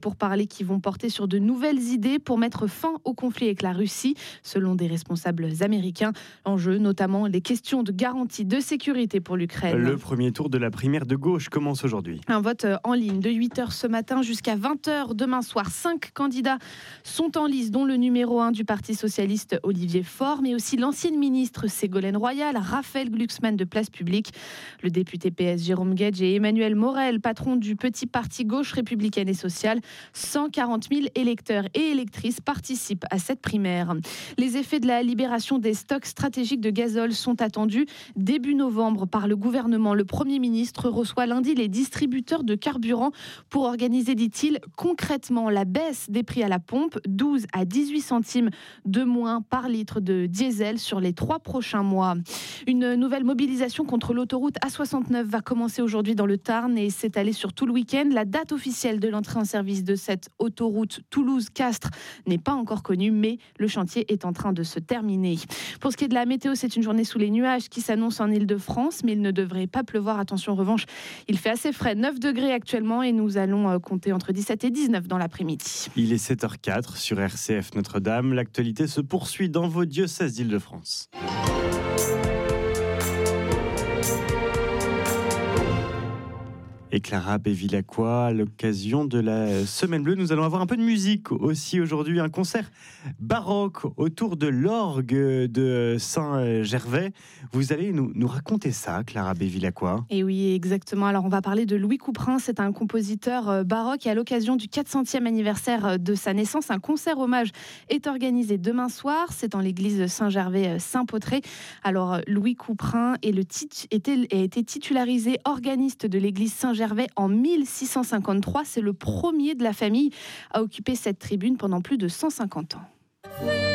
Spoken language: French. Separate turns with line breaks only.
Pourparlers qui vont porter sur de nouvelles idées pour mettre fin au conflit avec la Russie, selon des responsables américains. L'enjeu, notamment les questions de garantie de sécurité pour l'Ukraine.
Le premier tour de la primaire de gauche commence aujourd'hui.
Un vote en ligne de 8h ce matin jusqu'à 20h demain soir. 5 candidats sont en lice, dont le numéro 1 du Parti socialiste Olivier Faure, mais aussi l'ancienne ministre Ségolène Royal, Raphaël Glucksmann de Place Publique, le député PS Jérôme Guedj et Emmanuel Morel, patron du petit parti gauche républicaine et sociale. 140 000 électeurs et électrices participent à cette primaire. Les effets de la libération des stocks stratégiques de gazole sont attendus début novembre par le gouvernement. Le Premier ministre reçoit lundi les distributeurs de carburant pour organiser, dit-il, concrètement la baisse des prix à la pompe, 12 à 18 centimes de moins par litre de diesel sur les 3 prochains mois. Une nouvelle mobilisation contre l'autoroute A69 va commencer aujourd'hui dans le Tarn et s'étaler sur tout le week-end. La date officielle de l'entrée en service de cette autoroute Toulouse-Castres n'est pas encore connue, mais le chantier est en train de se terminer. Pour ce qui est de la météo, c'est une journée sous les nuages qui s'annonce en Île-de-France, mais il ne devrait pas pleuvoir. Attention, en revanche, il fait assez frais, 9 degrés actuellement, et nous allons compter entre 17 et 19 dans l'après-midi.
Il est 7h04 sur RCF Notre-Dame. L'actualité se poursuit dans vos diocèses d'Île-de-France. Et Clara Bevilacqua, à l'occasion de la Semaine Bleue, nous allons avoir un peu de musique aussi aujourd'hui, un concert baroque autour de l'orgue de Saint-Gervais. Vous allez nous raconter ça, Clara Bevilacqua.
Et oui, exactement. Alors on va parler de Louis Couperin, c'est un compositeur baroque et à l'occasion du 400e anniversaire de sa naissance, un concert hommage est organisé demain soir, c'est dans l'église Saint-Gervais-Saint-Pautré. Alors Louis Couperin a été titularisé organiste de l'église Saint-Gervais en 1653. C'est le premier de la famille à occuper cette tribune pendant plus de 150 ans.